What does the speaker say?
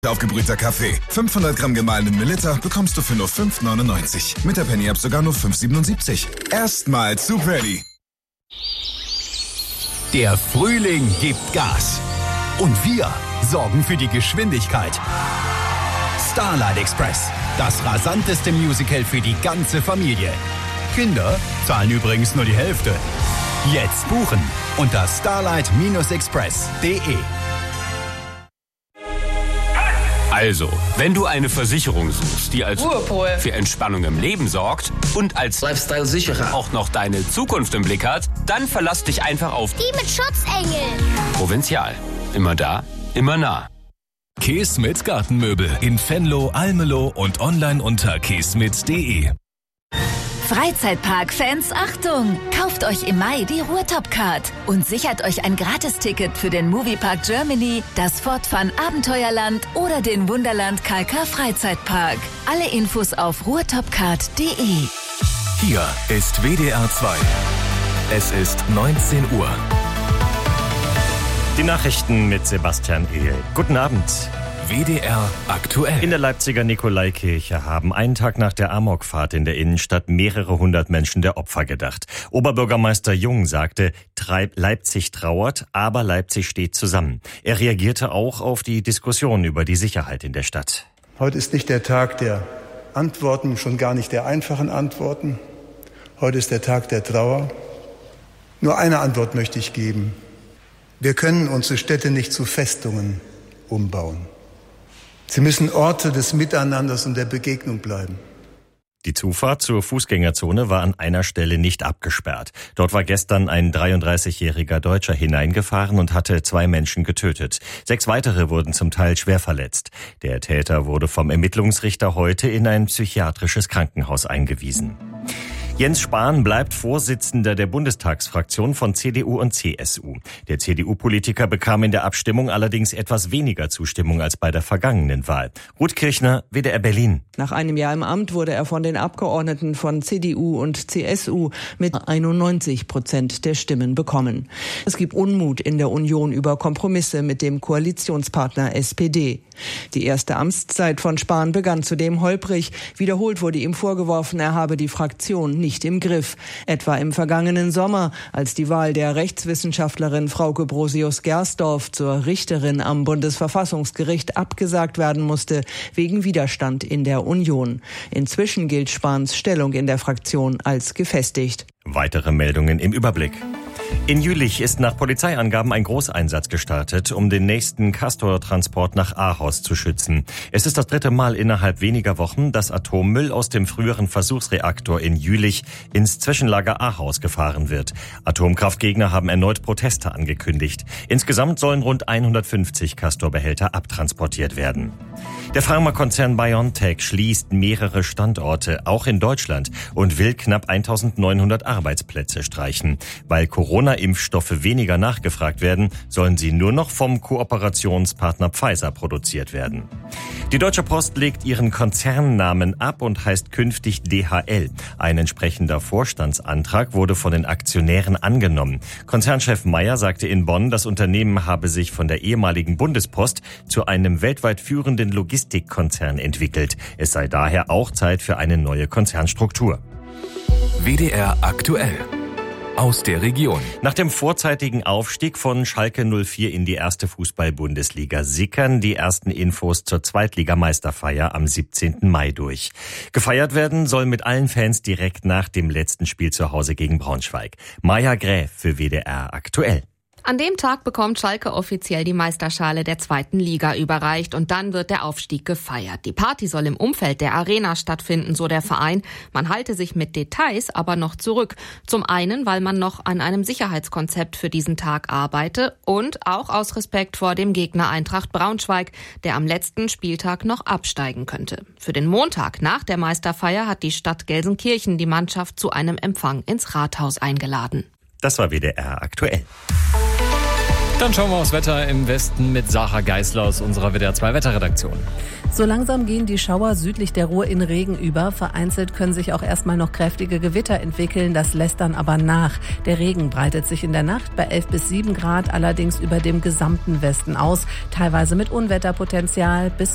Aufgebrühter Kaffee. 500 Gramm gemahlenen Melitta bekommst du für nur 5,99. Mit der Penny-App sogar nur 5,77. Erstmals Soup Ready. Der Frühling gibt Gas. Und wir sorgen für die Geschwindigkeit. Starlight Express. Das rasanteste Musical für die ganze Familie. Kinder zahlen übrigens nur die Hälfte. Jetzt buchen unter starlight-express.de. Also, wenn du eine Versicherung suchst, die als Ruhepol für Entspannung im Leben sorgt und als Lifestyle-Sicherer auch noch deine Zukunft im Blick hat, dann verlass dich einfach auf die mit Schutzengel. Provinzial. Immer da, immer nah. Keesmit Gartenmöbel in Venlo, Almelo und online unter keesmit.de. Freizeitpark-Fans, Achtung! Kauft euch im Mai die Ruhrtop-Card und sichert euch ein Gratisticket für den Moviepark Germany, das Fortfun Abenteuerland oder den Wunderland KK Freizeitpark. Alle Infos auf ruhrtopcard.de. Hier ist WDR 2. Es ist 19 Uhr. Die Nachrichten mit Sebastian Ehl. Guten Abend. WDR aktuell. In der Leipziger Nikolaikirche haben einen Tag nach der Amokfahrt in der Innenstadt mehrere hundert Menschen der Opfer gedacht. Oberbürgermeister Jung sagte, Leipzig trauert, aber Leipzig steht zusammen. Er reagierte auch auf die Diskussion über die Sicherheit in der Stadt. Heute ist nicht der Tag der Antworten, schon gar nicht der einfachen Antworten. Heute ist der Tag der Trauer. Nur eine Antwort möchte ich geben. Wir können unsere Städte nicht zu Festungen umbauen. Sie müssen Orte des Miteinanders und der Begegnung bleiben. Die Zufahrt zur Fußgängerzone war an einer Stelle nicht abgesperrt. Dort war gestern ein 33-jähriger Deutscher hineingefahren und hatte 2 Menschen getötet. 6 weitere wurden zum Teil schwer verletzt. Der Täter wurde vom Ermittlungsrichter heute in ein psychiatrisches Krankenhaus eingewiesen. Jens Spahn bleibt Vorsitzender der Bundestagsfraktion von CDU und CSU. Der CDU-Politiker bekam in der Abstimmung allerdings etwas weniger Zustimmung als bei der vergangenen Wahl. Ruth Kirchner, WDR Berlin. Nach einem Jahr im Amt wurde er von den Abgeordneten von CDU und CSU mit 91% der Stimmen bekommen. Es gibt Unmut in der Union über Kompromisse mit dem Koalitionspartner SPD. Die erste Amtszeit von Spahn begann zudem holprig. Wiederholt wurde ihm vorgeworfen, er habe die Fraktion nicht im Griff. Etwa im vergangenen Sommer, als die Wahl der Rechtswissenschaftlerin Frauke Brosius-Gersdorf zur Richterin am Bundesverfassungsgericht abgesagt werden musste, wegen Widerstand in der Union. Inzwischen gilt Spahns Stellung in der Fraktion als gefestigt. Weitere Meldungen im Überblick. In Jülich ist nach Polizeiangaben ein Großeinsatz gestartet, um den nächsten Castor-Transport nach Ahaus zu schützen. Es ist das 3. Mal innerhalb weniger Wochen, dass Atommüll aus dem früheren Versuchsreaktor in Jülich ins Zwischenlager Ahaus gefahren wird. Atomkraftgegner haben erneut Proteste angekündigt. Insgesamt sollen rund 150 Castor-Behälter abtransportiert werden. Der Pharmakonzern BioNTech schließt mehrere Standorte, auch in Deutschland, und will knapp 1900 Arbeitsplätze streichen. Weil Corona-Impfstoffe weniger nachgefragt werden, sollen sie nur noch vom Kooperationspartner Pfizer produziert werden. Die Deutsche Post legt ihren Konzernnamen ab und heißt künftig DHL. Ein entsprechender Vorstandsantrag wurde von den Aktionären angenommen. Konzernchef Meyer sagte in Bonn, das Unternehmen habe sich von der ehemaligen Bundespost zu einem weltweit führenden Logistikkonzern entwickelt. Es sei daher auch Zeit für eine neue Konzernstruktur. WDR aktuell. Aus der Region. Nach dem vorzeitigen Aufstieg von Schalke 04 in die erste Fußball-Bundesliga sickern die ersten Infos zur Zweitligameisterfeier am 17. Mai durch. Gefeiert werden soll mit allen Fans direkt nach dem letzten Spiel zu Hause gegen Braunschweig. Maja Gräf für WDR aktuell. An dem Tag bekommt Schalke offiziell die Meisterschale der 2. Liga überreicht und dann wird der Aufstieg gefeiert. Die Party soll im Umfeld der Arena stattfinden, so der Verein. Man halte sich mit Details aber noch zurück. Zum einen, weil man noch an einem Sicherheitskonzept für diesen Tag arbeite und auch aus Respekt vor dem Gegner Eintracht Braunschweig, der am letzten Spieltag noch absteigen könnte. Für den Montag nach der Meisterfeier hat die Stadt Gelsenkirchen die Mannschaft zu einem Empfang ins Rathaus eingeladen. Das war WDR aktuell. Dann schauen wir aufs Wetter im Westen mit Sarah Geisler aus unserer WDR 2 Wetterredaktion. So langsam gehen die Schauer südlich der Ruhr in Regen über. Vereinzelt können sich auch erstmal noch kräftige Gewitter entwickeln. Das lässt dann aber nach. Der Regen breitet sich in der Nacht bei 11 bis 7 Grad allerdings über dem gesamten Westen aus. Teilweise mit Unwetterpotenzial bis